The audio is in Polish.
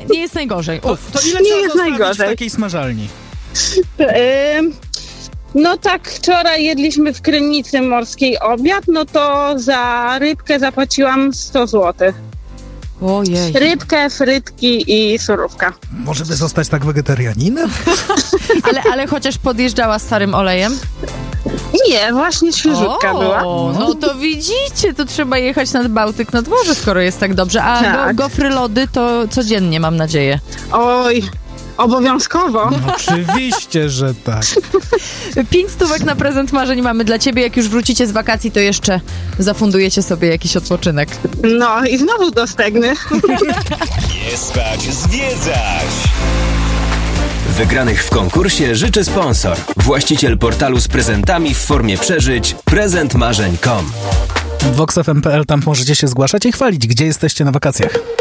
nie jest najgorzej. To ile Nie trzeba jest zostawić najgorzej. w takiej smażalni? No tak, wczoraj jedliśmy w Krynicy Morskiej obiad, no to za rybkę zapłaciłam 100 zł. Ojej. Rybkę, frytki i surówka. Może by zostać tak wegetarianinem? Ale chociaż podjeżdżała starym olejem? Nie, właśnie świeżutka była. No to widzicie, to trzeba jechać nad Bałtyk, nad morze, skoro jest tak dobrze. A Tak. gofry, lody to codziennie, mam nadzieję. Oj, obowiązkowo. Oczywiście, że tak. 5 stówek na prezent marzeń mamy dla ciebie. Jak już wrócicie z wakacji, to jeszcze zafundujecie sobie jakiś odpoczynek. No i znowu do Stegny. Nie spać, zwiedzać! Wygranych w konkursie życzy sponsor. Właściciel portalu z prezentami w formie przeżyć prezentmarzeń.com. Vox FM.pl, tam możecie się zgłaszać i chwalić, gdzie jesteście na wakacjach.